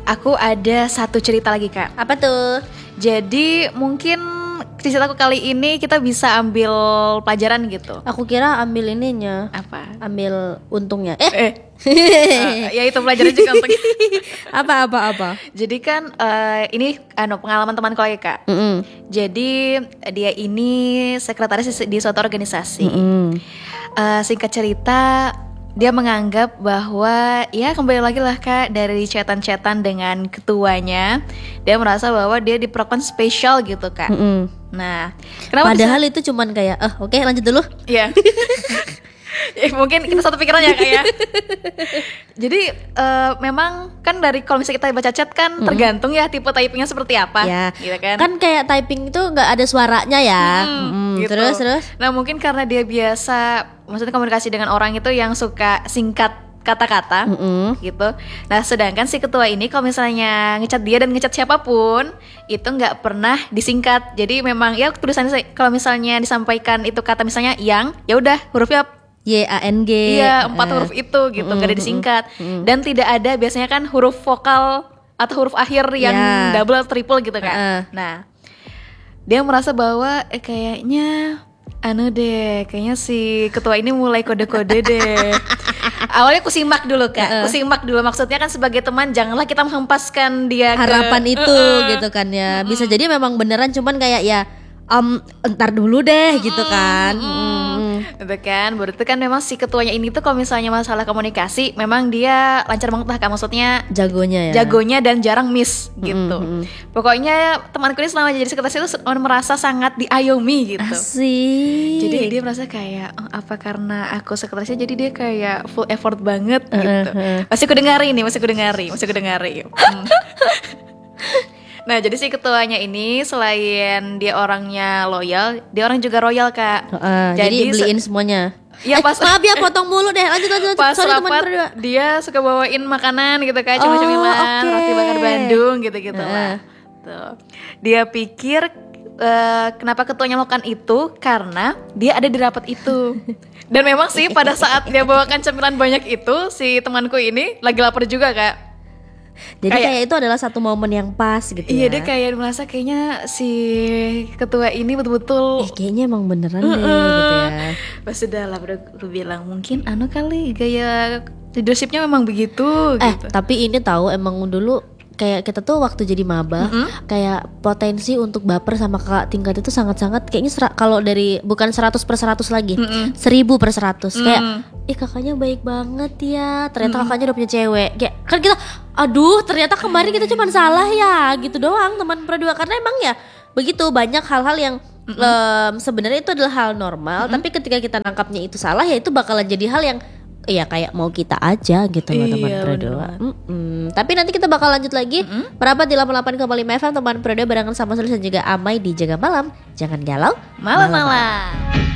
aku ada satu cerita lagi Kak. Apa tuh? Jadi mungkin ceritaku kali ini kita bisa ambil pelajaran gitu. Aku kira ambil ininya. Apa? Ambil untungnya. Ya itu pelajaran juga untuk. Apa? Jadi kan ini pengalaman temanku lagi Kak. Jadi dia ini sekretaris di suatu organisasi. Singkat cerita, dia menganggap bahwa ya kembali lagi lah Kak dari chatan-chatan dengan ketuanya, dia merasa bahwa dia diperlakukan spesial gitu Kak. Nah, kenapa padahal itu cuman kayak oke, lanjut dulu. Iya. Mungkin kita satu pikiran ya Kak ya. Jadi memang kan dari kalau misalnya kita baca chat kan tergantung ya tipe typingnya seperti apa ya, gitu kan. Kan kayak typing itu nggak ada suaranya ya. Gitu. Terus Nah mungkin karena dia biasa maksudnya komunikasi dengan orang itu yang suka singkat kata-kata gitu. Nah sedangkan si ketua ini kalau misalnya ngechat dia dan ngechat siapapun itu nggak pernah disingkat. Jadi memang ya tulisannya kalau misalnya disampaikan itu kata misalnya yang, ya udah hurufnya YANG. Iya 4 huruf itu gitu, gak ada disingkat. Dan tidak ada biasanya kan huruf vokal atau huruf akhir yang double atau triple gitu kan. Nah dia merasa bahwa kayaknya kayaknya si ketua ini mulai kode-kode deh. Awalnya aku simak dulu Kak, maksudnya kan sebagai teman janganlah kita menghempaskan dia harapan itu gitu kan ya. Bisa jadi memang beneran cuman kayak ya entar dulu deh gitu kan. Gitu kan, berarti kan memang si ketuanya ini tuh kalau misalnya masalah komunikasi memang dia lancar banget lah Kak, maksudnya jagonya dan jarang miss gitu. Pokoknya temanku ini selama jadi sekretaris itu merasa sangat diayomi gitu. Asik. Jadi dia merasa kayak apa karena aku sekretarisnya jadi dia kayak full effort banget gitu. Masih ku dengari. Nah jadi si ketuanya ini selain dia orangnya loyal, dia orang juga royal Kak. Jadi beliin semuanya. Ya pas maaf ya potong mulu deh. Lanjut. Pas Sorry teman rapat berdua. dia suka bawain makanan gitu Kak, cemilan, roti bakar Bandung gitu-gitu lah. Tuh. Dia pikir kenapa ketuanya melakukan itu karena dia ada di rapat itu. Dan memang sih pada saat dia bawakan cemilan banyak itu, si temanku ini lagi lapar juga Kak. Jadi kayak itu adalah satu momen yang pas gitu ya. Iya dia kayak merasa kayaknya si ketua ini betul-betul kayaknya emang beneran deh gitu ya. Pas sudah lah aku bilang mungkin kali gaya leadershipnya memang begitu gitu. Tapi ini tahu emang dulu kayak kita tuh waktu jadi maba kayak potensi untuk baper sama kakak tingkat itu sangat-sangat kayaknya kalau dari bukan 100/100 lagi 1000/100 kayak kakaknya baik banget ya, ternyata kakaknya udah punya cewek. Kayak kan kita ternyata kemarin kita cuma salah ya gitu doang teman berdua, karena emang ya begitu banyak hal-hal yang sebenarnya itu adalah hal normal, tapi ketika kita nangkapnya itu salah ya itu bakalan jadi hal yang ya kayak mau kita aja gitu loh teman berdua. Tapi nanti kita bakal lanjut lagi merapat di 88,5 FM teman berdua barengan sama Sulis dan juga Amai di Jaga Malam. Jangan galau malam-malam.